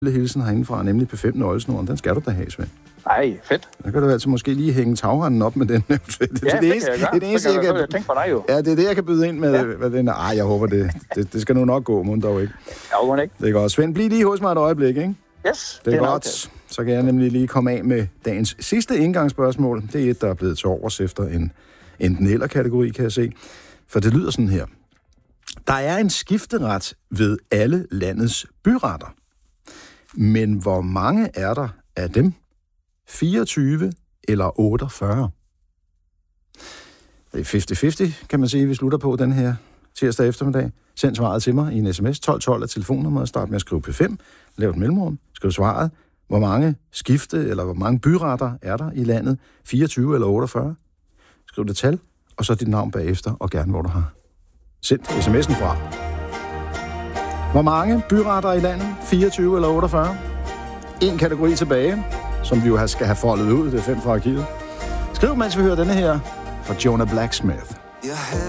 hilsen herindefra, nemlig P5-nøglesnoren. Den skal du da have, Svend. Ej, fedt. Der kan du altså måske lige hænge tagrenden op med den. Det er det eneste, jeg tænker på dig jo. Ja, det er det, jeg kan byde ind med den. Ej, jeg håber, det skal nu nok gå, må dog ikke. Ja, må ikke. Det er godt. Svend, bliv lige hos mig et øjeblik, ikke? Yes, det er godt. Så kan jeg nemlig lige komme af med dagens sidste indgangsspørgsmål. Det er et, der er blevet til overs efter en enten-eller-kategori, kan jeg se. For det lyder sådan her. Der er en skifteret ved alle landets byretter. Men hvor mange er der af dem? 24 eller 48? Det er 50-50, kan man sige, vi slutter på den her tirsdag eftermiddag. Send svaret til mig i en sms. 1212 er telefonnummeret. Start med at skrive P5. Lav et mellemrum. Skriv svaret. Hvor mange skifte eller hvor mange byretter er der i landet? 24 eller 48? Skriv det tal, og så dit navn bagefter, og gerne hvor du har sendt sms'en fra. Hvor mange byretter i landet? 24 eller 48? En kategori tilbage, som vi jo skal have foldet ud. Det er 5 fra arkivet. Skriv, mens vi hører denne her fra Jonah Blacksmith.